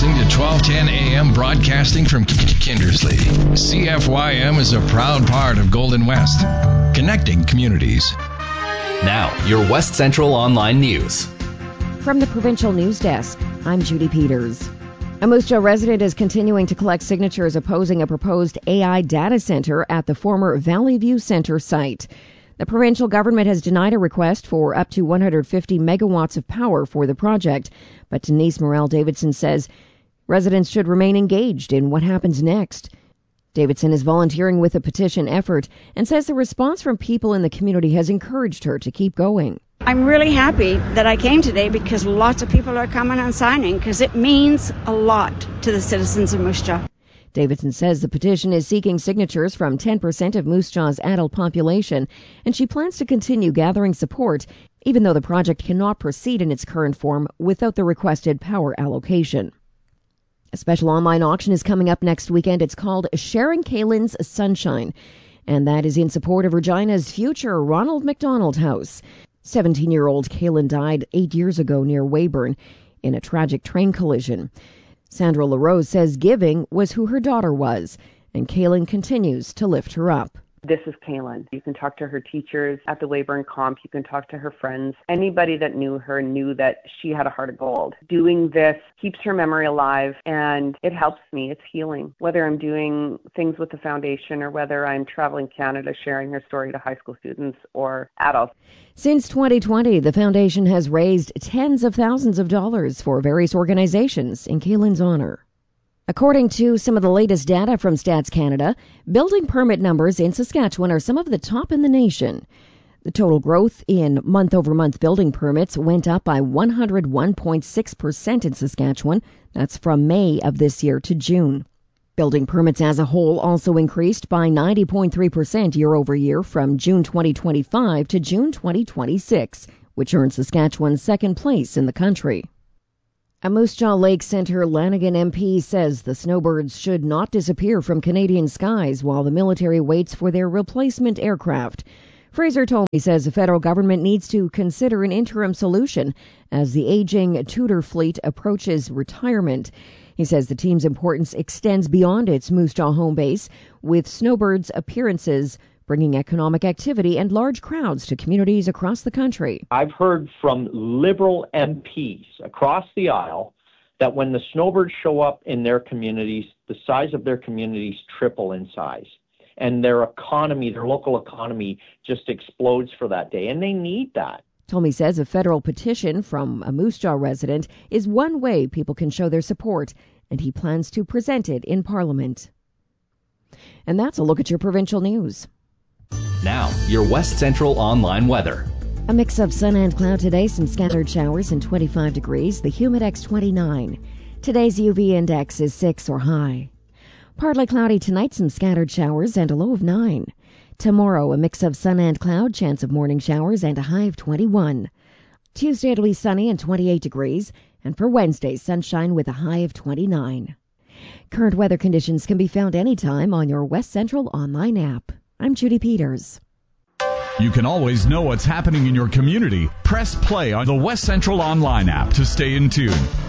listening to 1210 AM broadcasting from Kindersley. CFYM is a proud part of Golden West, connecting communities. Now, your West Central Online News. From the Provincial News Desk, I'm Judy Peters. A Moose Jaw resident is continuing to collect signatures opposing a proposed AI data center at the former Valley View Center site. The provincial government has denied a request for up to 150 megawatts of power for the project, but Denise Morel-Davidson says residents should remain engaged in what happens next. Davidson is volunteering with a petition effort and says the response from people in the community has encouraged her to keep going. I'm really happy that I came today because lots of people are coming and signing because it means a lot to the citizens of Moose Jaw. Davidson says the petition is seeking signatures from 10% of Moose Jaw's adult population, and she plans to continue gathering support, even though the project cannot proceed in its current form without the requested power allocation. A special online auction is coming up next weekend. It's called Sharing Kaylin's Sunshine, and that is in support of Regina's future Ronald McDonald House. 17-year-old Kaylin died 8 years ago near Weyburn in a tragic train collision. Sandra LaRose says giving was who her daughter was, and Kaylin continues to lift her up. This is Kaylin. You can talk to her teachers at the Weyburn Comp. You can talk to her friends. Anybody that knew her knew that she had a heart of gold. Doing this keeps her memory alive, and it helps me. It's healing. Whether I'm doing things with the foundation or whether I'm traveling Canada sharing her story to high school students or adults. Since 2020, the foundation has raised tens of thousands of dollars for various organizations in Kaylin's honor. According to some of the latest data from Stats Canada, building permit numbers in Saskatchewan are some of the top in the nation. The total growth in month-over-month building permits went up by 101.6% in Saskatchewan. That's from May of this year to June. Building permits as a whole also increased by 90.3% year-over-year from June 2025 to June 2026, which earned Saskatchewan second place in the country. A Moose Jaw Lake Centre Lanigan MP says the snowbirds should not disappear from Canadian skies while the military waits for their replacement aircraft. Fraser Tolmie says the federal government needs to consider an interim solution as the aging Tudor fleet approaches retirement. He says the team's importance extends beyond its Moose Jaw home base, with snowbirds' appearances bringing economic activity and large crowds to communities across the country. I've heard from Liberal MPs across the aisle that when the snowbirds show up in their communities, the size of their communities triple in size. And their economy, their local economy, just explodes for that day. And they need that. Tolmie says a federal petition from a Moose Jaw resident is one way people can show their support, and he plans to present it in Parliament. And that's a look at your provincial news. Now, your West Central Online weather. A mix of sun and cloud today, some scattered showers and 25 degrees, the Humidex 29. Today's UV index is 6 or high. Partly cloudy tonight, some scattered showers and a low of 9. Tomorrow, a mix of sun and cloud, chance of morning showers and a high of 21. Tuesday, it'll be sunny and 28 degrees, and for Wednesday, sunshine with a high of 29. Current weather conditions can be found anytime on your West Central Online app. I'm Judy Peters. You can always know what's happening in your community. Press play on the West Central Online app to stay in tune.